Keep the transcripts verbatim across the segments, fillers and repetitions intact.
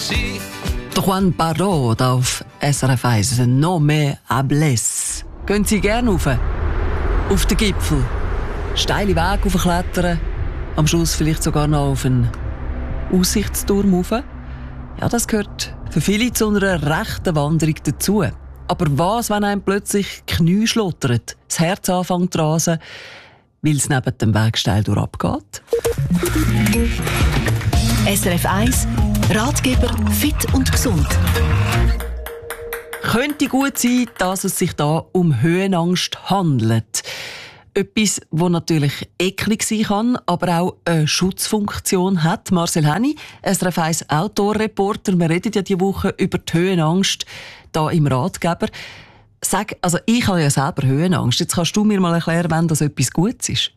sì. Juan Barraud auf S R F eins. Nome Ables. Gehen Sie gerne rauf? Auf den Gipfel. Steile Wege aufklettern. Am Schluss vielleicht sogar noch auf einen Aussichtsturm rauf. Ja, das gehört für viele zu einer rechten Wanderung dazu. Aber was, wenn einem plötzlich die Knie schlottert, das Herz anfängt zu rasen, weil es neben dem Weg steil durchabgeht? S R F eins Ratgeber fit und gesund. Könnte gut sein, dass es sich da um Höhenangst handelt. Etwas, das natürlich eklig sein kann, aber auch eine Schutzfunktion hat. Marcel Henny, S R F eins Outdoor-Reporter. Wir reden ja diese Woche über die Höhenangst hier im Ratgeber. Sag, also ich habe ja selber Höhenangst. Jetzt kannst du mir mal erklären, wenn das etwas Gutes ist.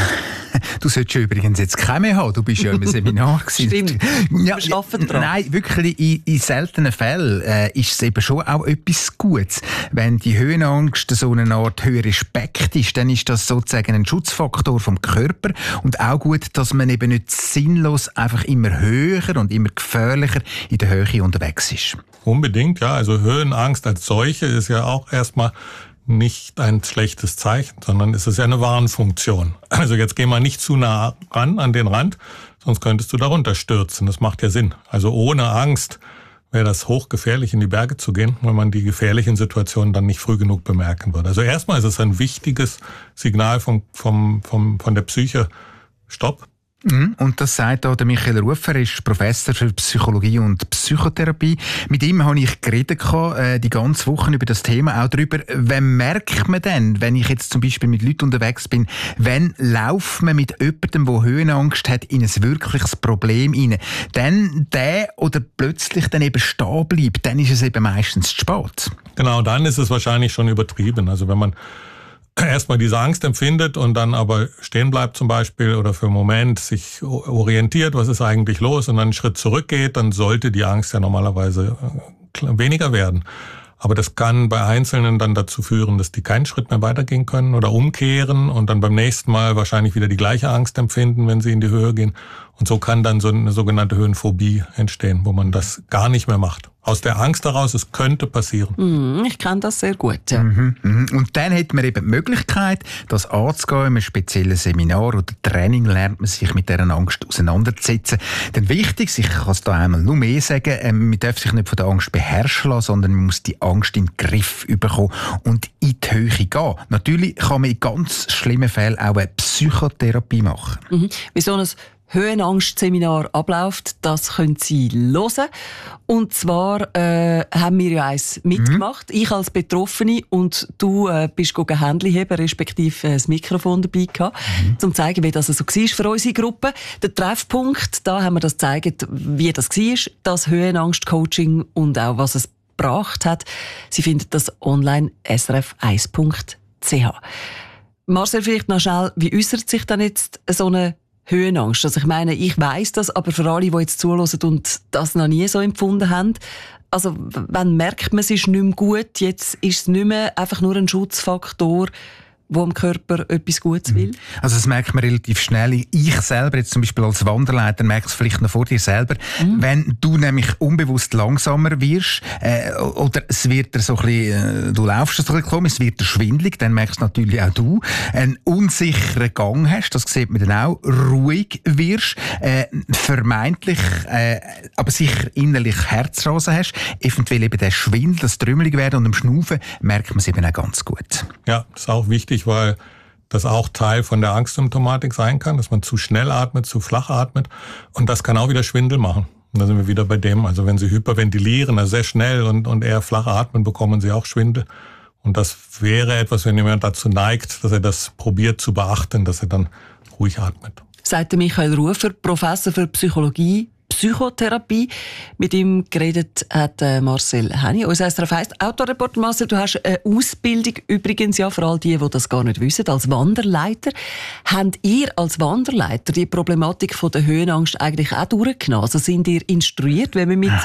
Du solltest ja übrigens jetzt keine mehr haben. Du bist ja im Seminar gewesen. Stimmt. Ja, Wir arbeiten dran. Nein, wirklich, in, in seltenen Fällen äh, ist es eben schon auch etwas Gutes. Wenn die Höhenangst so eine Art höherer Respekt ist, dann ist das sozusagen ein Schutzfaktor vom Körper. Und auch gut, dass man eben nicht sinnlos einfach immer höher und immer gefährlicher in der Höhe unterwegs ist. Unbedingt, ja. Also Höhenangst als solche ist ja auch erstmal nicht ein schlechtes Zeichen, sondern es ist ja eine Warnfunktion. Also jetzt geh mal nicht zu nah ran an den Rand, sonst könntest du darunter stürzen. Das macht ja Sinn. Also ohne Angst wäre das hochgefährlich, in die Berge zu gehen, wenn man die gefährlichen Situationen dann nicht früh genug bemerken würde. Also erstmal ist es ein wichtiges Signal vom, vom, vom, von der Psyche. Stopp. Und das sagt auch der Michael Rufer, er ist Professor für Psychologie und Psychotherapie. Mit ihm habe ich geredet äh, die ganze Woche über das Thema, auch darüber, wann merkt man denn, wenn ich jetzt zum Beispiel mit Leuten unterwegs bin, wann lauft man mit jemandem, der Höhenangst hat, in ein wirkliches Problem rein. Dann der oder plötzlich dann eben stehen bleibt, dann ist es eben meistens zu spät. Genau, dann ist es wahrscheinlich schon übertrieben. Also wenn man erstmal diese Angst empfindet und dann aber stehen bleibt zum Beispiel oder für einen Moment sich orientiert, was ist eigentlich los und dann einen Schritt zurückgeht, dann sollte die Angst ja normalerweise weniger werden. Aber das kann bei Einzelnen dann dazu führen, dass die keinen Schritt mehr weitergehen können oder umkehren und dann beim nächsten Mal wahrscheinlich wieder die gleiche Angst empfinden, wenn sie in die Höhe gehen. Und so kann dann so eine sogenannte Höhenphobie entstehen, wo man das gar nicht mehr macht. Aus der Angst heraus, es könnte passieren. Mm, ich kenne das sehr gut, ja. Mhm, mhm. Und dann hat man eben die Möglichkeit, das anzugehen. In einem speziellen Seminar oder Training lernt man sich mit dieser Angst auseinanderzusetzen. Denn wichtig, ich kann es da einmal nur mehr sagen, äh, man darf sich nicht von der Angst beherrschen lassen, sondern man muss die Angst in den Griff bekommen und in die Höhe gehen. Natürlich kann man in ganz schlimmen Fällen auch eine Psychotherapie machen. Mhm. Wie so ein Höhenangst-Seminar abläuft, das können Sie hören. Und zwar äh, haben wir ja eins mitgemacht, mhm. ich als Betroffene und du äh, bist gegangen Händchen heben, respektive äh, das Mikrofon dabei gehabt, mhm. um zu zeigen, wie das so war für unsere Gruppe. Der Treffpunkt, da haben wir das gezeigt, wie das war, das Höhenangst-Coaching und auch, was es gebracht hat. Sie finden das online s r f eins punkt c h. Marcel, vielleicht noch schnell, wie äußert sich dann jetzt so eine Höhenangst? Also ich meine, ich weiss das, aber für alle, die jetzt zuhören und das noch nie so empfunden haben, also wenn merkt man, es ist nicht mehr gut, jetzt ist es nicht mehr einfach nur ein Schutzfaktor, wo dem Körper etwas Gutes will? Also das merkt man relativ schnell. Ich selber, jetzt zum Beispiel als Wanderleiter, merkst es vielleicht noch vor dir selber, mhm. wenn du nämlich unbewusst langsamer wirst, äh, oder es wird dir so ein bisschen, äh, du laufst so ein bisschen, es wird dir schwindelig, dann merkst natürlich auch du, einen unsicheren Gang hast, das sieht man dann auch, ruhig wirst, äh, vermeintlich, äh, aber sicher innerlich Herzrasen hast, eventuell eben der Schwindel, das Trümmelig werden und im Schnaufen merkt man es eben auch ganz gut. Ja, das ist auch wichtig, weil das auch Teil von der Angstsymptomatik sein kann, dass man zu schnell atmet, zu flach atmet und das kann auch wieder Schwindel machen. Und da sind wir wieder bei dem, also wenn Sie hyperventilieren, also sehr schnell und, und eher flach atmen, bekommen Sie auch Schwindel. Und das wäre etwas, wenn jemand dazu neigt, dass er das probiert zu beachten, dass er dann ruhig atmet. Sagt Michael Rufer, Professor für Psychologie, Psychotherapie. Mit ihm geredet hat Marcel Henny. Unser S R F eins Autoreporter. Marcel, du hast eine Ausbildung, übrigens ja, für all die, die das gar nicht wissen, als Wanderleiter. Habt ihr als Wanderleiter die Problematik von der Höhenangst eigentlich auch durchgenommen? Also sind ihr instruiert, wenn man mit so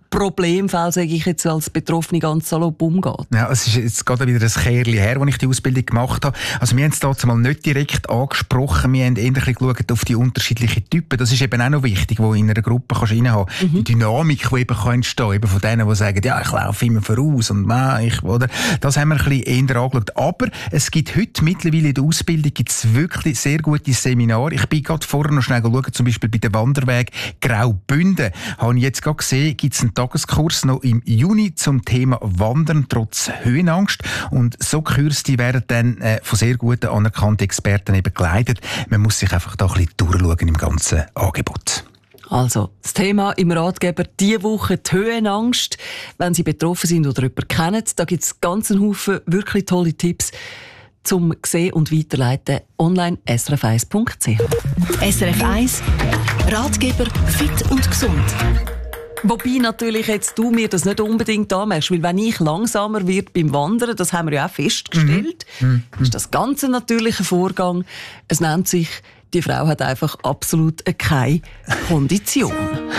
Problemfall, sage ich jetzt als Betroffene, ganz salopp umgeht. Ja, es ist jetzt gerade wieder ein Kehrchen her, als ich die Ausbildung gemacht habe. Also wir haben es dazu mal nicht direkt angesprochen, wir haben eher geschaut auf die unterschiedlichen Typen. Das ist eben auch noch wichtig, wo in einer Gruppe kannst du reinhaben. Mhm. Die Dynamik, die eben entstehen kann, eben von denen, die sagen, ja, ich laufe immer voraus und man, ich, oder? Das haben wir ein bisschen eher angeschaut. Aber es gibt heute mittlerweile in der Ausbildung gibt's wirklich sehr gute Seminare. Ich bin gerade vorher noch schnell geschaut, zum Beispiel bei der Wanderweg Graubünden. Habe ich jetzt gerade gesehen, gibt es einen Tageskurs noch im Juni zum Thema Wandern trotz Höhenangst. Und so Kurse, die werden dann äh, von sehr guten, anerkannten Experten eben geleitet. Man muss sich einfach da ein bisschen durchschauen im ganzen Angebot. Also, das Thema im Ratgeber diese Woche die Höhenangst. Wenn Sie betroffen sind oder jemanden kennen, da gibt es ganz einen Haufen wirklich tolle Tipps zum Sehen und Weiterleiten. Online s r f eins punkt c h. S R F eins Ratgeber fit und gesund. Wobei natürlich jetzt du mir das nicht unbedingt anmerkst, weil wenn ich langsamer werde beim Wandern, das haben wir ja auch festgestellt, mhm. ist das ganz ein natürlicher Vorgang. Es nennt sich, die Frau hat einfach absolut keine Kondition.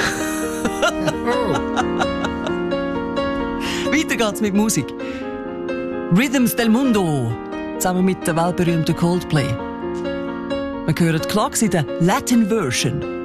Weiter geht's mit Musik. Rhythms del Mundo, zusammen mit der weltberühmten Coldplay. Wir hören die Klacks in der Latin Version.